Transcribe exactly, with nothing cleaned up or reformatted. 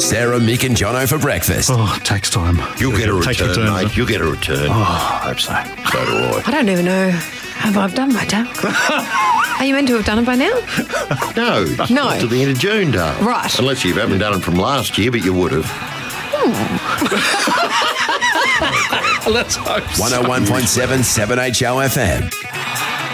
Sarah, Mick and Jono for breakfast. Oh, tax time. You'll get a Tax return, returns, mate. You'll get a return. Oh, I hope so. So do I. I don't even know. Have I done my tax? Are you meant to have done it by now? No. No. To the end of June, darling. Right. Unless you haven't done it from last year, but you would have. Let's hope so. one oh one point seven seven H O F M.